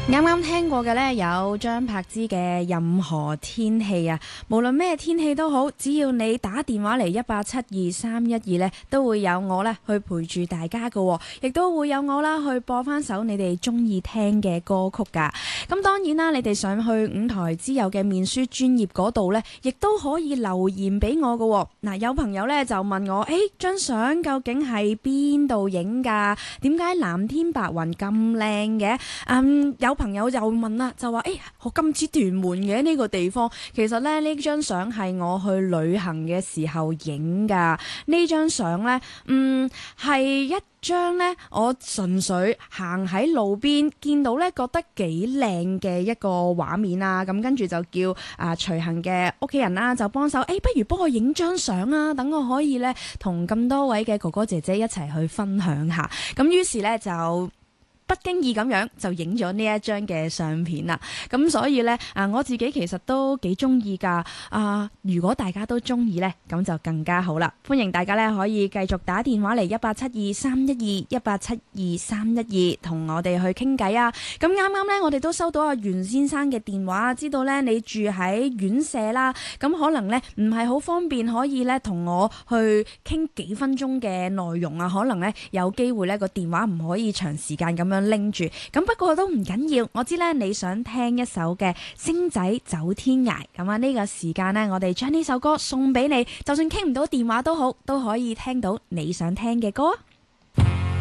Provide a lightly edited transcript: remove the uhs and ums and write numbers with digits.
啱啱聽過嘅呢，有張柏芝嘅任何天氣啊，無論咩天氣都好，只要你打電話嚟1872312呢，都會有我呢去陪住大家㗎，亦都會有我啦去播翻首你哋中意聽嘅歌曲㗎。咁當然啦，你哋上去五台之友嘅面書專頁嗰度呢，亦都可以留言俾我㗎。嗱，有朋友呢就問我，張相究竟係邊度影㗎？點解藍天白雲咁靚嘅？有朋友就問啦，就話我今次屯門嘅呢個地方，其實咧呢張相係我去旅行嘅時候影噶。呢張相呢，係一張呢，我純粹行喺路邊見到呢，覺得幾靚嘅一個畫面啊。咁跟住就叫隨行嘅屋企人啦，就幫手，不如幫我影張相啊，等我可以呢，同咁多位嘅哥哥姐姐一齊去分享下。咁於是呢，就不經意咁樣就影咗呢一張嘅相片啦，咁所以呢，我自己其實都幾中意噶，如果大家都中意呢，咁就更加好啦。歡迎大家呢可以繼續打電話嚟1872312同我哋去傾偈啊。咁啱啱呢，我哋都收到阿袁先生嘅電話，知道呢你住喺院舍啦，咁可能呢唔係好方便可以呢同我去傾幾分鐘嘅內容啊，可能呢有機會呢個電話唔可以長時間咁樣拎住，咁不過都唔緊要。我知咧你想聽一首嘅星仔走天涯，咁啊呢個時間呢，我哋將呢首歌送俾你，就算傾唔到電話都好，都可以聽到你想聽嘅歌。